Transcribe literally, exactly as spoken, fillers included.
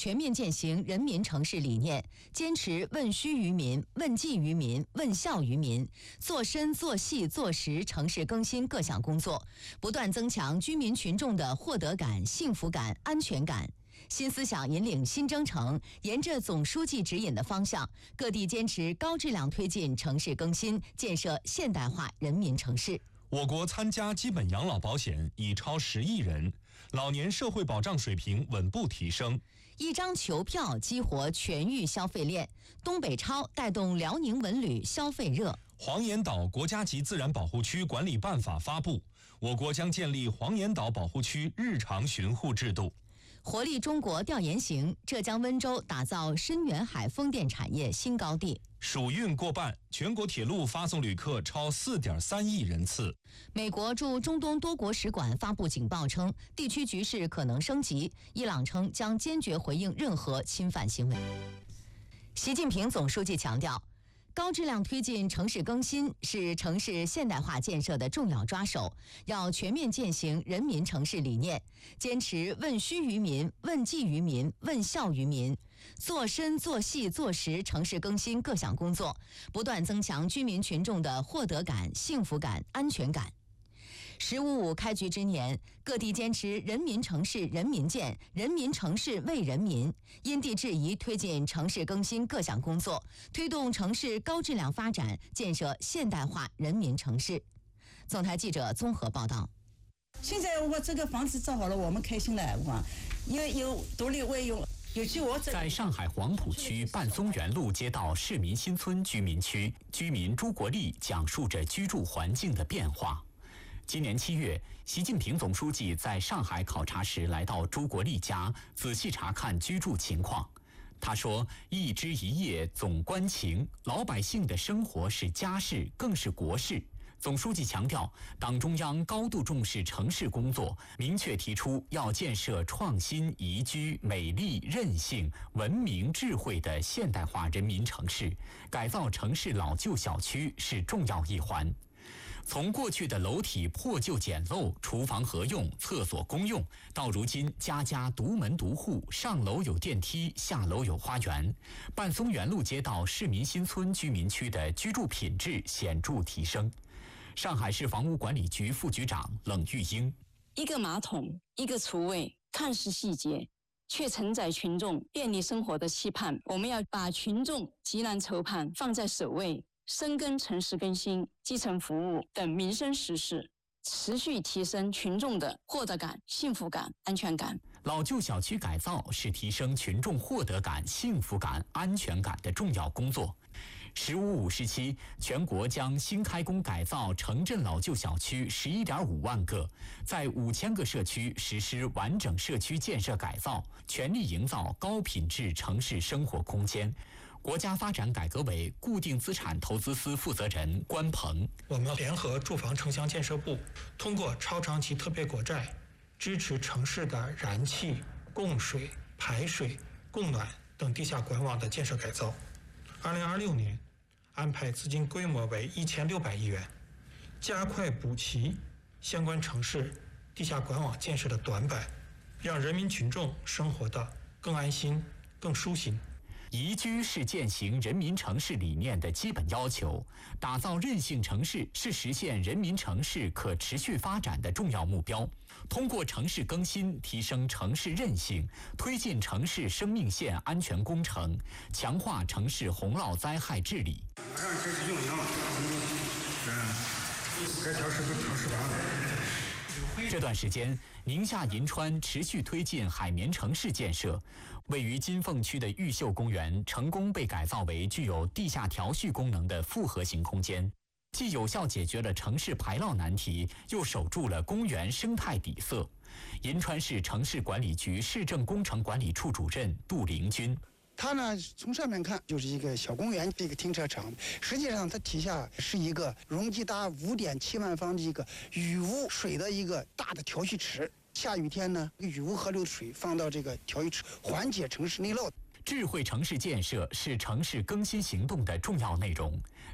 全面践行人民城市理念，坚持问需于民、问计于民、问效于民，做深做细做实城市更新各项工作，不断增强居民群众的获得感、幸福感、安全感。新思想引领新征程，沿着总书记指引的方向，各地坚持高质量推进城市更新，建设现代化人民城市。 我国参加基本养老保险已超十亿人，老年社会保障水平稳步提升。 一张球票激活全域消费链，东北超带动辽宁文旅消费热。 黄岩岛国家级自然保护区管理办法发布，我国将建立黄岩岛保护区日常巡护制度。 活力中国调研行，浙江温州打造深远海风电产业新高地。 暑运过半，全国铁路发送旅客超 四点三亿人次。 美国驻中东多国使馆发布警报称，地区局势可能升级。伊朗称将坚决回应任何侵犯行为。习近平总书记强调，高质量推进城市更新是城市现代化建设的重要抓手，要全面践行人民城市理念，坚持问需于民、问计于民、问效于民，做深做细做实城市更新各项工作，不断增强居民群众的获得感、幸福感、安全感。十五五开局之年，各地坚持人民城市人民建、人民城市为人民，因地制宜推进城市更新各项工作，推动城市高质量发展，建设现代化人民城市。总台记者综合报道。 现在我这个房子造好了，我们开心了，我有有独立卫用。 在上海黄浦区半松园路街道市民新村居民区，居民朱国立讲述着居住环境的变化。今年七月，习近平总书记在上海考察时来到朱国立家，仔细查看居住情况。他说：“一枝一叶总关情，老百姓的生活是家事，更是国事。”总书记强调，党中央高度重视城市工作，明确提出要建设创新、宜居、美丽、韧性、文明、智慧的现代化人民城市，改造城市老旧小区是重要一环。从过去的楼体破旧简陋、厨房合用、厕所公用，到如今家家独门独户，上楼有电梯，下楼有花园，半松园路街道市民新村居民区的居住品质显著提升。上海市房屋管理局副局长冷玉英： 一个马桶，一个厨卫，看似细节，却承载群众便利生活的期盼。我们要把群众急难愁盼放在首位，深耕城市更新、基层服务等民生实事，持续提升群众的获得感、幸福感、安全感。 老旧小区改造是提升群众获得感、幸福感、安全感的重要工作。十五五时期，全国将新开工改造城镇老旧小区十一点五万个，在五千个社区实施完整社区建设改造，全力营造高品质城市生活空间。国家发展改革委固定资产投资司负责人关鹏： 我们联合住房城乡建设部，通过超长期特别国债，支持城市的燃气、供水、排水、供暖等地下管网的建设改造。二零二六年，安排资金规模为一千六百亿元，加快补齐相关城市地下管网建设的短板，让人民群众生活得更安心、更舒心。 宜居是践行人民城市理念的基本要求，打造韧性城市是实现人民城市可持续发展的重要目标。通过城市更新，提升城市韧性，推进城市生命线安全工程，强化城市洪涝灾害治理。 马上开始运营了，嗯，该调试都调试完了。 这段时间，宁夏银川持续推进海绵城市建设，位于金凤区的玉秀公园成功被改造为具有地下调蓄功能的复合型空间，既有效解决了城市排涝难题，又守住了公园生态底色。银川市城市管理局市政工程管理处主任杜凌军： 它呢，从上面看就是一个小公园，一个停车场。实际上，它底下是一个容积达五点七万方的一个雨污水的一个大的调蓄池。下雨天呢，雨污河流的水放到这个调蓄池，缓解城市内涝。 智慧城市建设是城市更新行动的重要内容。